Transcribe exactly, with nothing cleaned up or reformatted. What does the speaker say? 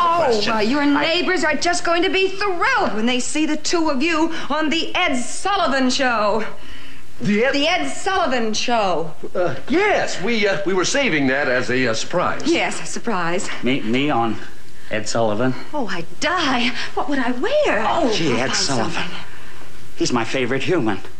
oh, question. Oh, uh, your neighbors I... are just going to be thrilled when they see the two of you on the Ed Sullivan Show. The Ed... The Ed Sullivan Show. Uh, yes, we uh, we were saving that as a uh, surprise. Yes, a surprise. Me, me on Ed Sullivan. Oh, I'd die. What would I wear? Oh, gee, Ed I'll Sullivan. Something. He's my favorite human.